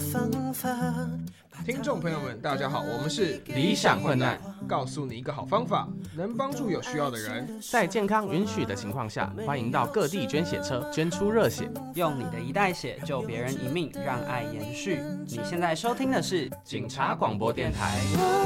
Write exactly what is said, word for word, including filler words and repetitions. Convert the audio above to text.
方法。 听众朋友们，大家好，我们是理想混乱， 告诉你一个好方法，能帮助有需要的人。 在健康允许的情况下，欢迎到各地捐血车捐出热血， 用你的一袋血救别人一命，让爱延续。你现在收听的是警察广播电台。